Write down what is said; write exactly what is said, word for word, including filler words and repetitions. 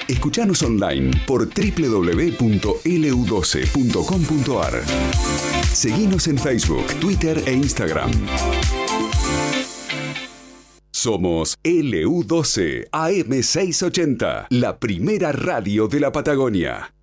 Escuchanos online por doble u doble u doble u punto ele u doce punto com punto a r. Seguinos en Facebook, Twitter e Instagram. Somos ele u doce A M seiscientos ochenta, la primera radio de la Patagonia.